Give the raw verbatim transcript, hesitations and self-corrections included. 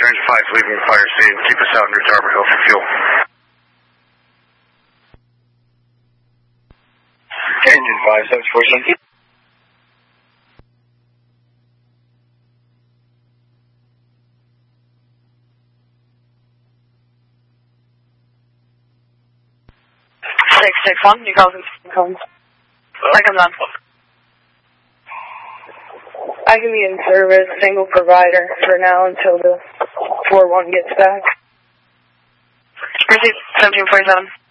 Engine five leaving the fire station. Keep us out near Arbor Hill for fuel. Engine five, seven four seven. six six one, you call them cones. I come down. I can be in service, single provider for now until the four one gets back. Receive seventeen forty-seven.